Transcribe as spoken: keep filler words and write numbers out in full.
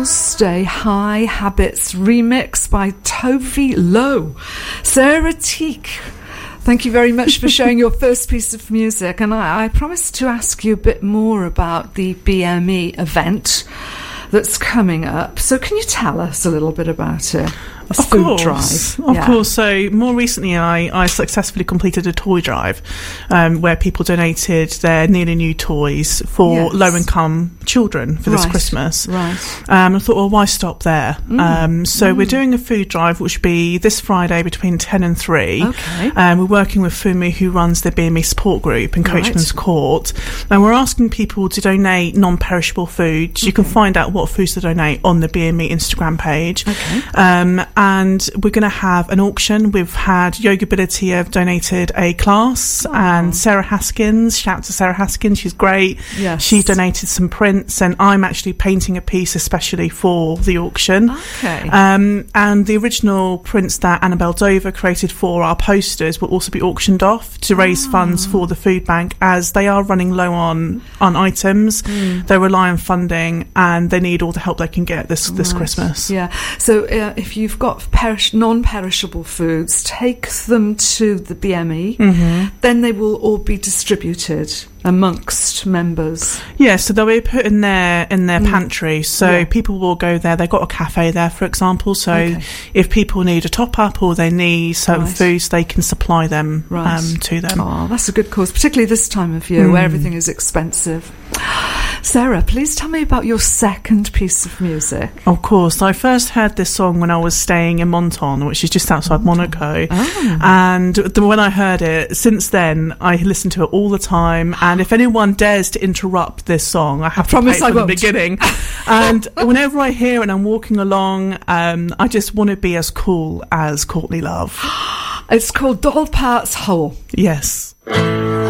Stay High Habits remix by Tove Lo. Sarah Teak, thank you very much for sharing your first piece of music. And I, I promised to ask you a bit more about the B M E event that's coming up. So can you tell us a little bit about it? Of food course, drive. of yeah. course. So more recently, I, I successfully completed a toy drive um, where people donated their nearly new toys for yes. low-income children for this right. Christmas. Right. Um, I thought, well, why stop there? Mm. Um, so mm. we're doing a food drive, which will be this Friday between ten and three. Okay. Um, we're working with Fumi, who runs the B M E support group in Coachman's right. Court, and we're asking people to donate non-perishable foods. Okay. You can find out what foods to donate on the B M E Instagram page. Okay. Um, and we're going to have an auction. We've had Yogability have donated a class, oh. and Sarah Haskins, shout out to Sarah Haskins, she's great. Yes. She donated some prints, and I'm actually painting a piece especially for the auction. Okay. Um, and the original prints that Annabelle Dover created for our posters will also be auctioned off to raise oh. funds for the food bank, as they are running low on, on items. Mm. They rely on funding, and they need all the help they can get this, right. this Christmas. Yeah. So uh, if you've got perish- non-perishable foods, take them to the B M E. Mm-hmm. Then they will all be distributed amongst members. Yeah, so they'll be put in their in their mm. pantry. So yeah. people will go there. They've got a cafe there, for example. So okay. if people need a top up or they need certain right. foods, they can supply them right. um, to them. Oh, that's a good cause, particularly this time of year mm. where everything is expensive. Sarah, please tell me about your second piece of music. Of course. I first heard this song when I was staying in Monton, which is just outside Monton. Monaco. Oh. And the, when I heard it, since then, I listen to it all the time. And if anyone dares to interrupt this song, I have I to promise play it I from won't. the beginning. And whenever I hear it and I'm walking along, um, I just want to be as cool as Courtney Love. It's called Doll Parts Whole. Yes.